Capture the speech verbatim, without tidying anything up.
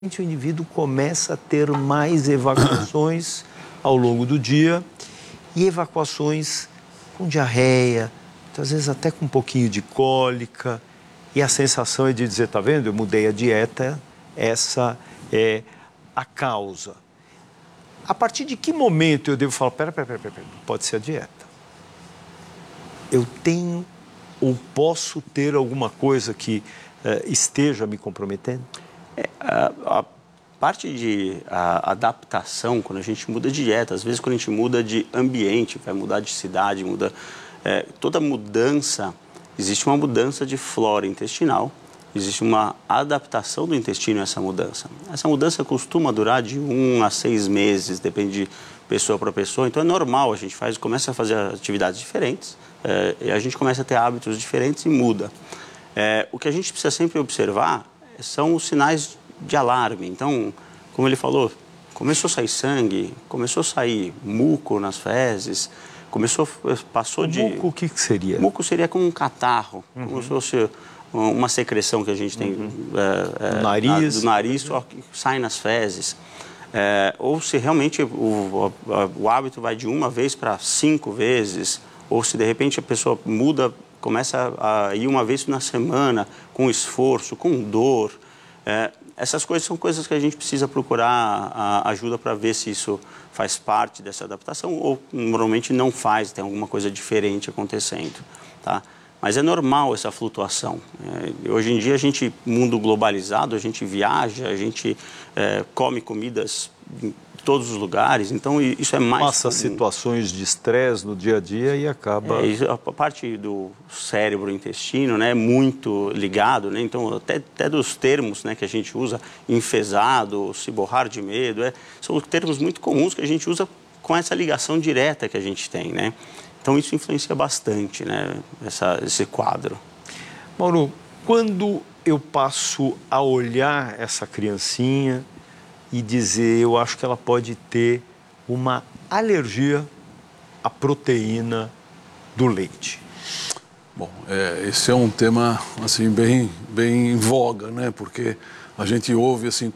o indivíduo começa a ter mais evacuações ao longo do dia e evacuações com diarreia, às vezes até com um pouquinho de cólica, e a sensação é de dizer, tá vendo, eu mudei a dieta, essa é a causa. A partir de que momento eu devo falar, pera, pera, pera, pera, pera, pode ser a dieta. Eu tenho ou posso ter alguma coisa que uh, esteja me comprometendo? É, a, a parte de a, adaptação, quando a gente muda de dieta, às vezes quando a gente muda de ambiente, vai mudar de cidade, muda, é, toda mudança, existe uma mudança de flora intestinal, existe uma adaptação do intestino a essa mudança. Essa mudança costuma durar de um a seis meses, depende de pessoa para pessoa, então é normal, a gente faz, começa a fazer atividades diferentes, é, e a gente começa a ter hábitos diferentes e muda. É, o que a gente precisa sempre observar são os sinais de alarme. Então, como ele falou, começou a sair sangue, começou a sair muco nas fezes, começou, passou o de... Muco, o que que seria? Muco seria como um catarro, uhum. como se fosse uma secreção que a gente tem uhum. é, é, do nariz, na, do nariz só que sai nas fezes. É, ou se realmente o, o, o hábito vai de uma vez para cinco vezes, ou se de repente a pessoa muda, começa a ir uma vez na semana, com esforço, com dor. É, essas coisas são coisas que a gente precisa procurar a ajuda para ver se isso faz parte dessa adaptação ou normalmente não faz, tem alguma coisa diferente acontecendo, tá? Mas é normal essa flutuação. É, hoje em dia, a gente, mundo globalizado, a gente viaja, a gente é, come comidas em todos os lugares, então isso é mais Passa comum. Situações de estresse no dia a dia e acaba... É, a parte do cérebro e intestino, né, é muito ligado, né, então até, até dos termos, né, que a gente usa, enfesado, se borrar de medo, é, são termos muito comuns que a gente usa com essa ligação direta que a gente tem, né? Então, isso influencia bastante, né, essa, esse quadro. Mauro, quando eu passo a olhar essa criancinha e dizer, eu acho que ela pode ter uma alergia à proteína do leite? Bom, é, esse é um tema, assim, bem, bem em voga, né, porque a gente ouve, assim,